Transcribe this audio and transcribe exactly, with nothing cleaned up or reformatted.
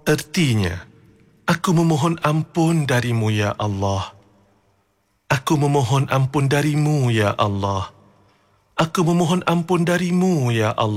Ertinya, aku memohon ampun darimu, ya Allah. Aku memohon ampun darimu, ya Allah. Aku memohon ampun darimu, ya Allah.